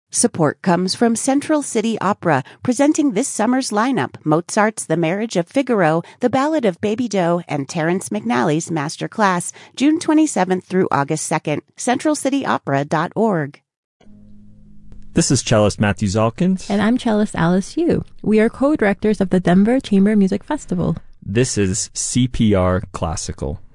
Support comes from Central City Opera, presenting this summer's lineup: Mozart's The Marriage of Figaro, The Ballad of Baby Doe, and Terrence McNally's Master Class, June 27th through August 2nd. CentralCityOpera.org. This is cellist Matthew Zalkins. And I'm cellist Alice Yu. We are co-directors of the Denver Chamber Music Festival. This is CPR Classical.